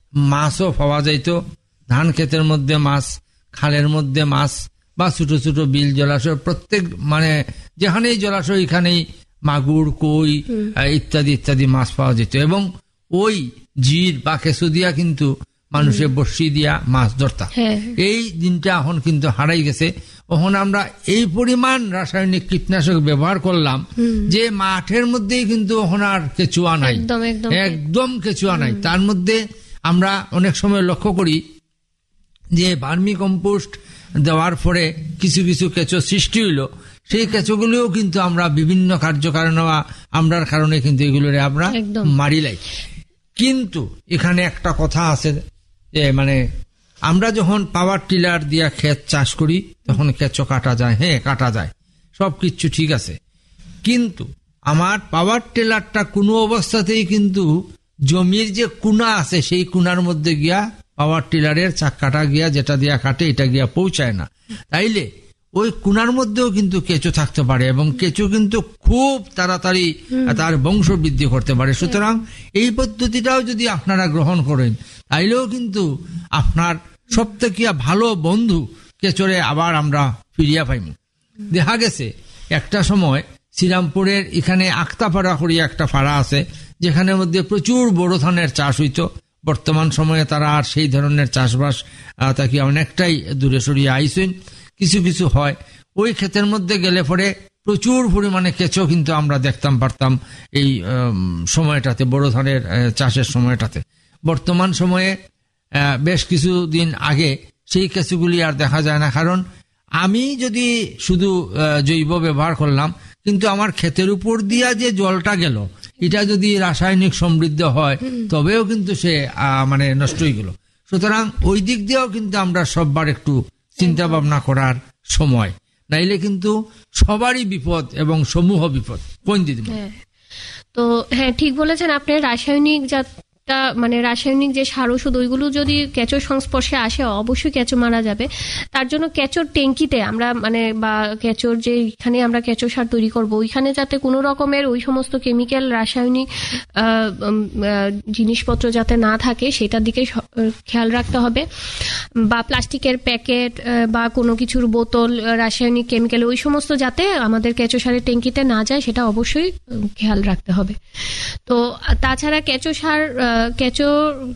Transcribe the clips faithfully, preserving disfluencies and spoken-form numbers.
মাছও পাওয়া যাইত, ধান ক্ষেতের মধ্যে মাছ, খালের মধ্যে মাছ বা ছোট ছোট বিল জলাশয়, প্রত্যেক মানে যেখানেই জলাশয় এখানেই মাগুর, কই ইত্যাদি ইত্যাদি মাছ পাওয়া যেত। এবং ওই জির বা কেঁচো দিয়া কিন্তু মানুষের বর্ষি দিয়া মাছ ধরতাম। এই দিনটা এখন কিন্তু হারাই গেছে। এখন আমরা এই পরিমাণ রাসায়নিক কীটনাশক ব্যবহার করলাম যে মাঠের মধ্যেই কিন্তু এখন আর কেঁচুয়া নাই, একদম কেঁচুয়া নাই। তার মধ্যে আমরা অনেক সময় লক্ষ্য করি যে ভার্মি কম্পোস্ট দেওয়ার পরে কিছু কিছু কেঁচো সৃষ্টি হইল, সেই কেঁচোগুলিও কিন্তু আমরা বিভিন্ন কার্যকারণ আমরার কারণে কিন্তু এগুলোরে আমরা মারিলাই। কিন্তু এখানে একটা কথা আছে যে মানে আমরা যখন পাওয়ার টিলার দিয়া ক্ষেত চাষ করি তখন কেঁচো কাটা যায়, হ্যাঁ কাটা যায়, সব কিছু ঠিক আছে। কিন্তু আমার পাওয়ার টিলারটা কোনো অবস্থাতেই কিন্তু জমির যে কুনা আছে সেই কুনার মধ্যে গিয়া পাওয়ার টিলারের চাক্কাটা গিয়া যেটা দিয়া কাটে এটা গিয়া পৌঁছায় না। তাইলে ওই কুনার মধ্যেও কিন্তু কেঁচো থাকতে পারে এবং কেঁচো কিন্তু খুব তাড়াতাড়ি তার বংশ বৃদ্ধি করতে পারে। সুতরাং এই পদ্ধতিটাও যদি আপনারা গ্রহণ করেন তাইলেও কিন্তু আপনার সব থেকে ভালো বন্ধু কেঁচোরে আবার আমরা ফিরিয়া পাইব। দেখা গেছে একটা সময় শ্রীরামপুরের এখানে আক্তাপাড়া করিয়া একটা পাড়া আছে যেখানের মধ্যে প্রচুর বড় ধানের চাষ হইত। বর্তমান সময়ে তারা আর সেই ধরনের চাষবাস তাকে অনেকটাই দূরে সরিয়ে আইসেন। কিছু কিছু হয় ওই ক্ষেতের মধ্যে গেলে পরে প্রচুর পরিমাণে কেঁচো কিন্তু আমরা দেখতাম পারতাম এই সময়টাতে, বড় ধানের চাষের সময়টাতে। বর্তমান সময়ে বেশ কিছুদিন আগে সেই কেঁচোগুলি আর দেখা যায় না, কারণ আমি যদি শুধু জৈব ব্যবহার করলাম কিন্তু আমার ক্ষেতের উপর দিয়া যে জলটা গেল এটা যদি রাসায়নিক সমৃদ্ধ হয় তবেও কিন্তু সে মানে নষ্ট হয়ে গেল। সুতরাং ওই দিক দিয়েও কিন্তু আমরা সববার একটু চিন্তা ভাবনা করার সময়, নাইলে কিন্তু সবারই বিপদ এবং সমূহ বিপদ। কোন দিদি? তো হ্যাঁ ঠিক বলেছেন আপনি। রাসায়নিক জাত মানে রাসায়নিক যে সার ওষুধ ওইগুলো যদি কেঁচোর সংস্পর্শে আসে অবশ্যই কেঁচো মারা যাবে। তার জন্য কেঁচোর ট্যাঙ্কিতে আমরা মানে বা কেঁচোর যে এখানে আমরা কেঁচো সার তৈরি করব ওইখানে যাতে কোনো রকমের ওই সমস্ত কেমিক্যাল রাসায়নিক জিনিসপত্র যাতে না থাকে সেটার দিকে খেয়াল রাখতে হবে। বা প্লাস্টিকের প্যাকেট বা কোনো কিছুর বোতল রাসায়নিক কেমিক্যাল ওই সমস্ত যাতে আমাদের কেঁচো সারের ট্যাঙ্কিতে না যায় সেটা অবশ্যই খেয়াল রাখতে হবে। তো তাছাড়া কেঁচো সার কেঁচো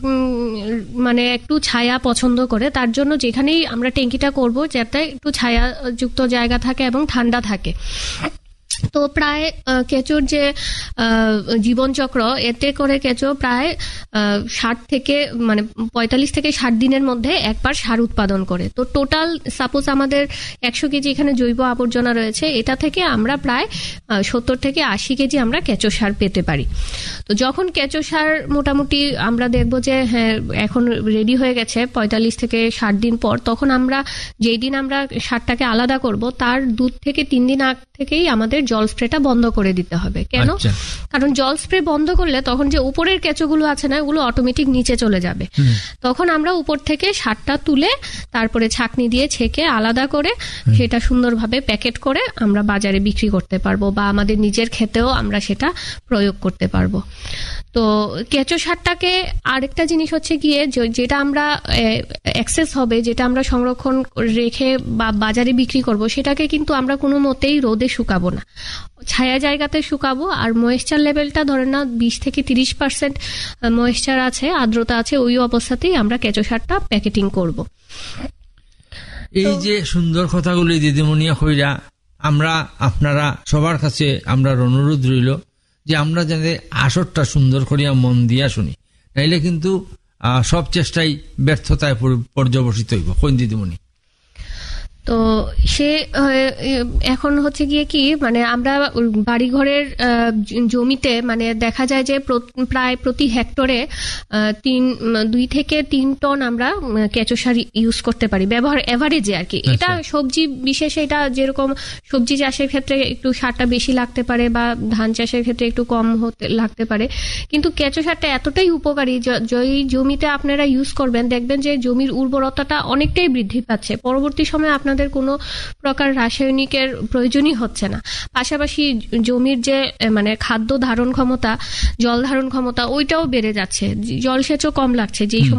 মানে একটু ছায়া পছন্দ করে, তার জন্য যেখানেই আমরা ট্যাঙ্কিটা করব যাতে একটু ছায়াযুক্ত জায়গা থাকে এবং ঠান্ডা থাকে। তো প্রায় কেঁচোর যে জীবনচক্র এতে করে কেঁচো প্রায় ষাট থেকে মানে পঁয়তাল্লিশ থেকে ষাট দিনের মধ্যে একবার সার উৎপাদন করে। তো টোটাল সাপোজ আমাদের একশো কেজি এখানে জৈব আবর্জনা রয়েছে, এটা থেকে আমরা প্রায় সত্তর থেকে আশি কেজি আমরা কেঁচো সার পেতে পারি। তো যখন কেঁচো সার মোটামুটি আমরা দেখবো যে হ্যাঁ এখন রেডি হয়ে গেছে পঁয়তাল্লিশ থেকে ষাট দিন পর, তখন আমরা যেই দিন আমরা সারটাকে আলাদা করব তার দু থেকে তিন দিন আগ থেকেই আমাদের জল স্প্রেটা বন্ধ করে দিতে হবে। কেন? কারণ জল স্প্রে বন্ধ করলে তখন যে উপরের কেঁচোগুলো আছে না ওগুলো অটোমেটিক নিচে চলে যাবে। তখন আমরা উপর থেকে সারটা তুলে তারপরে ছাঁকনি দিয়ে ছেঁকে আলাদা করে সেটা সুন্দরভাবে প্যাকেট করে আমরা বাজারে বিক্রি করতে পারবো বা আমাদের নিজের ক্ষেতেও আমরা সেটা প্রয়োগ করতে পারবো। তো কেঁচো সারটাকে আরেকটা জিনিস হচ্ছে গিয়ে যেটা আমরা অ্যাক্সেস হবে, যেটা আমরা সংরক্ষণ রেখে বা বাজারে বিক্রি করব, সেটাকে কিন্তু আমরা কোনো মতেই রোদে শুকাবো না, ছায়া জায়গাতে শুকাবো। আর ময়েশ্চার লেভেলটা ধরে না বিশ থেকে তিরিশ পার্সেন্ট ময়েশ্চার আছে, আর্দ্রতা আছে, ওই অবস্থাতেই আমরা কেঁচো সারটা প্যাকেটিং করব। এই যে সুন্দর কথাগুলি দিদিমণি কইরা, আমরা আপনারা সবার কাছে আমরা অনুরোধ রইল যে আমরা যাতে আসরটা সুন্দর করিয়া মন দিয়া শুনি, নাইলে কিন্তু সব চেষ্টাই ব্যর্থতায় পর্যবসিত হইব। কোন দিদিমণি? তো সে এখন হচ্ছে গিয়ে কি মানে আমরা বাড়িঘরের জমিতে মানে দেখা যায় যে প্রায় প্রতি হেক্টরে তিন দুই থেকে তিন টন আমরা কেঁচো সার ইউজ করতে পারি ব্যবহার এভারেজে আর কি। এটা সবজি বিশেষে এটা যেরকম সবজি চাষের ক্ষেত্রে একটু সারটা বেশি লাগতে পারে বা ধান চাষের ক্ষেত্রে একটু কম হতে লাগতে পারে, কিন্তু কেঁচো সারটা এতটাই উপকারী যেই জমিতে আপনারা ইউজ করবেন দেখবেন যে জমির উর্বরতাটা অনেকটাই বৃদ্ধি পাচ্ছে। পরবর্তী সময়ে আপনার কোনো প্রকার রাসায়নিকের প্রয়োজনই হচ্ছে না। পাশাপাশি জমির যে মানে খাদ্য ধারণ ক্ষমতা, জল ধারণ ক্ষমতা ওইটাও বেড়ে যাচ্ছে, জলসেচও কম লাগছে যেই